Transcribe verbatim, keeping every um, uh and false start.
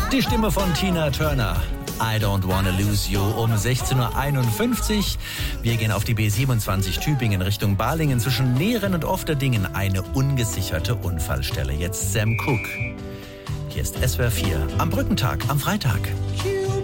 Die Stimme von Tina Turner. I don't wanna lose you um sechzehn Uhr einundfünfzig. Wir gehen auf die B siebenundzwanzig Tübingen Richtung Balingen. Zwischen Nehren und Ofterdingen eine ungesicherte Unfallstelle. Jetzt Sam Cooke. Hier ist S W R vier am Brückentag, am Freitag.